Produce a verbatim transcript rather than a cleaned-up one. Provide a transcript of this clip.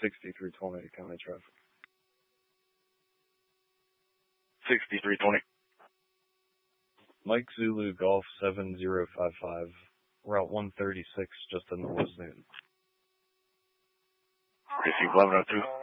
sixty-three twenty county traffic. sixty-three twenty. Mike Zulu Golf seven zero five five, Route one thirty-six, just in the West Newton. Receive eleven oh two.